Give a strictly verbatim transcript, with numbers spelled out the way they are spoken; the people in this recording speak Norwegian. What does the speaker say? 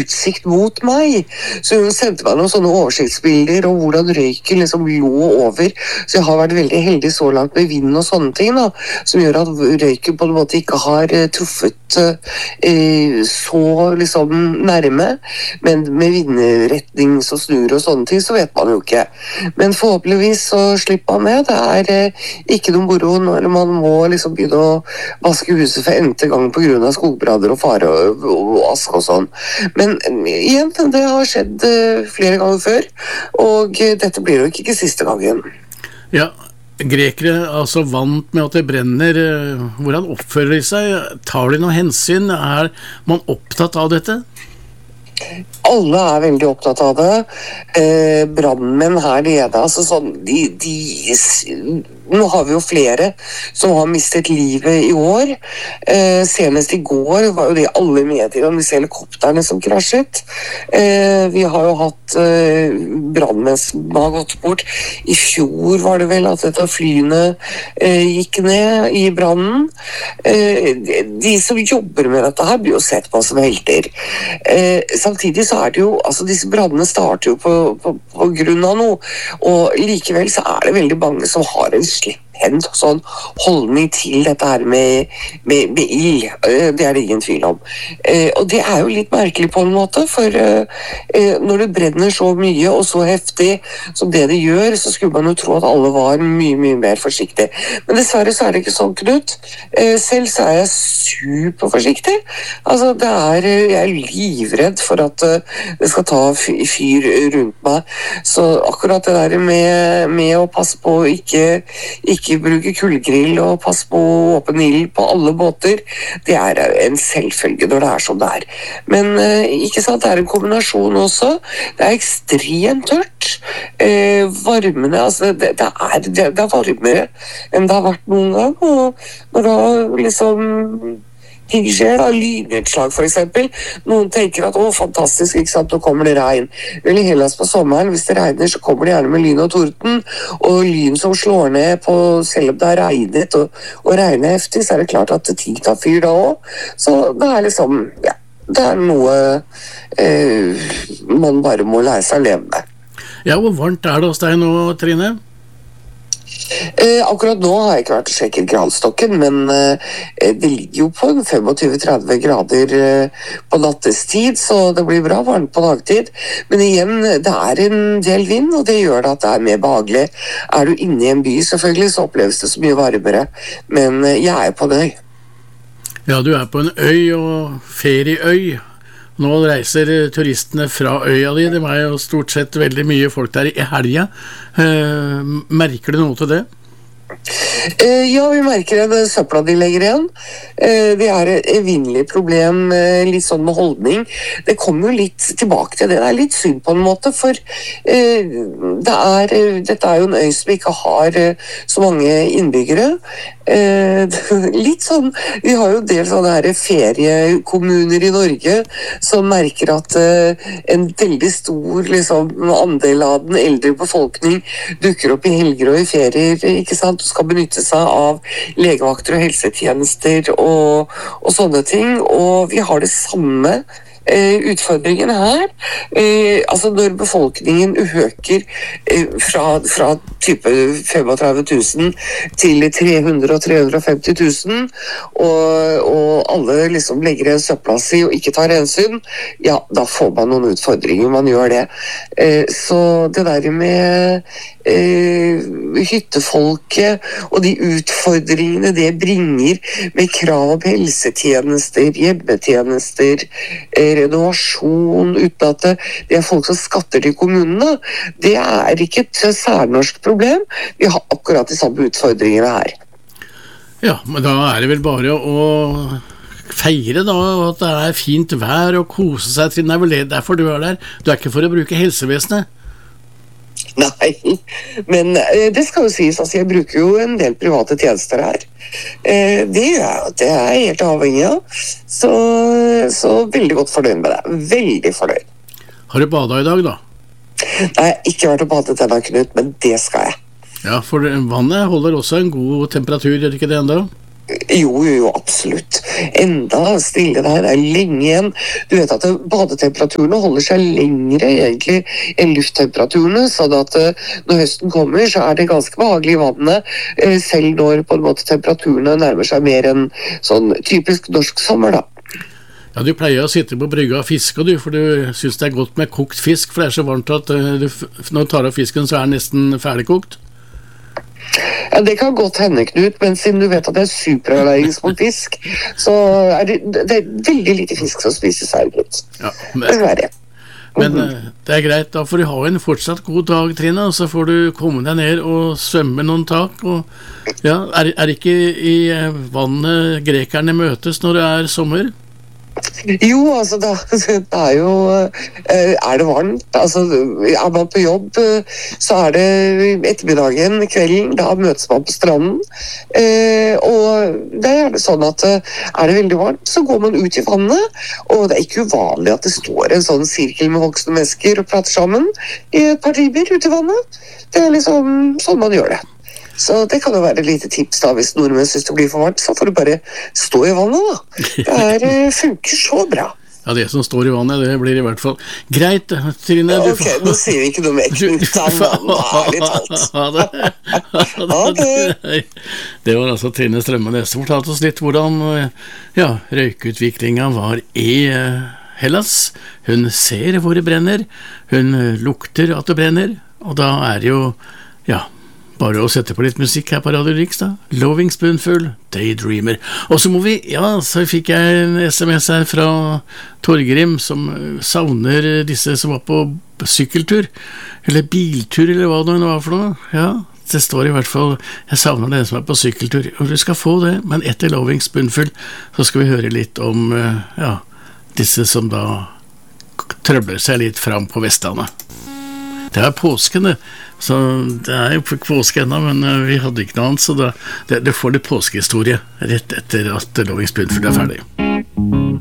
utsikt mot meg. Så hun sendte meg noen sånne oversiktsbilder om hvordan røyken liksom lå over. Så jeg har vært veldig heldig så langt med vind og sånne ting, da, som gjør at røyken på en måte ikke har uh, truffet uh, så liksom nærme. Men med vindretning som snur og sånne ting, så vet man jo ikke. Men forhåpentligvis så slipper man det. Det er uh, ikke noen moro når man må liksom begynne å vaske huset for n-te gang på grunn av skogbranner og fare og, og, og aske og sånn. Men igjen, det har skjedd uh, flere ganger før, og uh, dette blir jo ikke, ikke siste gangen. Ja, grekere altså vant med at det brenner. Hvordan oppfører de seg? Tar de noe hensyn? Er man opptatt av dette? Alle er veldig opptatt av det. Eh, brandmenn her nede, altså sånn, de, de, nå har vi jo flere som har mistet livet i år. Eh, senest i går var jo det alle medier om disse helikopterne som krasjet. Eh, vi har jo hatt eh, brandmenn som har gått bort. I fjor var det vel at dette flyene eh, gikk ned i branden. Eh, de, de som jobber med dette her blir jo sett på som helter. Eh, Samtidig så er det jo, altså disse brandene starter jo på, på, på grunn av noe, og likevel så er det veldig mange som har en slipp en sånn holdning til dette her med, med, med ild. Det er det ingen tvil om. Eh, og det er jo litt merkelig på en måte, for eh, når det brenner så mye og så heftig som det det gjør, så skulle man jo tro at alle var mye, mye mer forsiktige. Men dessverre så er det ikke sånn, Knut. Eh, selv så er jeg superforsiktig. Altså, det er, jeg er livredd for at uh, det skal ta fyr rundt meg. Så akkurat det der med, med å passe på å ikke, ikke ikke bruke kullgrill og passe på åpen ild på alle båter, det er en selvfølge når det er som det er. Men eh, ikke sant, det er en kombinasjon også. Det er ekstremt tørt. Eh, varmene, altså det, det, er, det, det er varmere enn det har vært noen gang, og når da liksom ting skjer, da, lynutslag for eksempel. Noen tenker at, å, fantastisk, ikke sant, nå kommer det regn. Vel, i Hellas på sommeren, hvis det regner, så kommer det gjerne med lyn og torden, og lyn som slår ned på, selv om det har regnet, og, og regner heftig, så er det klart at ting tar fyr da også. Så det er liksom, ja, det er noe eh, man bare må lære seg å leve med. Ja, hvor varmt er det hos deg nå, Trine? Eh, akkurat nå har jeg ikke vært og sjekket gradestokken, men eh, det ligger jo på tjuefem til tretti grader eh, på nattestid, så det blir bra varmt på dagtid. Men igjen, det er en del vind, og det gjør det at det er mer behagelig. Er du inne i en by, selvfølgelig, så oppleves det så mye varmere, men eh, jeg er på en øy. Ja, du er på en øy og ferieøy. Nå reiser turistene fra øya di, det er jo stort sett veldig mye folk der i helga. Eh, merker du noe til det? Eh, ja, vi merker det. Søpla de legger igjen. Eh, det er et evinnelig problem, eh, litt sånn med holdning. Det kommer jo litt tilbake til det. Det er litt synd på en måte, for eh, det er, dette er jo en øy som ikke har eh, så mange innbyggere. Eh, litt sånn, vi har jo en del sånne her feriekommuner i Norge som merker at eh, en veldig stor liksom, andel av den eldre befolkning dukker opp i helger og i ferier, ikke sant, og skal benytte seg av legevakter og helsetjenester og, og sånne ting, og vi har det samme Uh, utfordringen her, uh, altså når befolkningen øker uh, fra, fra type tretifem tusen til tre hundre og tre hundre og femti tusen, og, og alle liksom legger en søppelplass i og ikke tar hensyn, ja, da får man noen utfordringer, man gjør det. Uh, så det der med uh, hyttefolket og de utfordringene det bringer med krav om helsetjenester, hjemmetjenester, uh, renovasjon, uten at det, det er folk som skatter til kommunene. Det er ikke et særnorsk problem. Vi har akkurat de samme utfordringene her. Ja, men da er det vel bare å feire da, at det er fint vær og kose seg til. Det er vel derfor du er der. Du er ikke for å bruke helsevesenet. Nei, men det skal jo sies, altså jeg bruker jo en del private tjenester her. Det er, det er jeg helt avhengig av, så, så veldig godt fornøyd med det, veldig fornøyd. Har du badet i dag da? Nei, jeg har ikke vært og badet ennå, Knut, men det skal jeg. Ja, for vannet holder også en god temperatur, gjør det ikke det enda? Jo, jo, jo, absolutt. Enda stille der, det er lenge igjen. Du vet at badetemperaturene holder seg lengre egentlig enn lufttemperaturene, sånn at når høsten kommer så er det ganske behagelig i vannet, selv når på en måte temperaturene nærmer seg mer enn sånn typisk norsk sommer da. Ja, du pleier å sitte på brygga og fiske, du, for du synes det er godt med kokt fisk, for det er så varmt at du, når du tar av fisken så er den nesten ferdigkokt. Ja, det kan godt hende, Knut, men siden du vet at jeg er superallergisk mot fisk, så er det, det er veldig lite fisk som spises her, Knut. Ja, men, det men mm-hmm. det er greit, da får du ha en fortsatt god dag, Trine, og så får du komme deg ned og svømme noen tak. Og, ja, er, er ikke i vannet grekerne møtes når det er sommer? Jo, altså da, det er jo er det varmt, altså er man på jobb så er det ettermiddagen, kvelden, da møtes man på stranden og det er gjerne sånn at er det veldig varmt så går man ut i vannet, og det er ikke uvanlig at det står en sånn sirkel med voksne mennesker og prater sammen i et par timer ute i vannet. Det er liksom sånn man gjør det. Så det kan jo være et lite tips da, hvis nordmenn synes det blir for varmt, så får du bare stå i vannet da. Det er, funker så bra. Ja, det som står i vannet, det blir i hvert fall greit, Trine. Ja, ok, får... nå sier vi ikke noe mer Knut av vannet, ærlig talt. Okay. Det var altså Trine Strømmenes som fortalte oss litt hvordan ja, røykutviklingen var i Hellas. Hun ser hvor det brenner, hun lukter at det brenner, og da er det jo, ja, bare å sette på litt musikk her på Radio Riks da. Loving Spoonful, Daydreamer. Og så må vi, ja, så fikk jeg en sms her fra Torgrim som savner disse som var på sykkeltur, eller biltur, eller hva det nå var for noe. Ja, det står i hvert fall, jeg savner den som er på sykkeltur, og du skal få det, men etter Loving Spoonful så skal vi høre litt om, ja, disse som da trøbler seg litt fram på Vestlandet. Det er påsken det, så det er jo påske enda, men vi hadde ikke noe annet, så da, det, det får litt påskehistorie rett etter at Loving Spoonful er ferdig.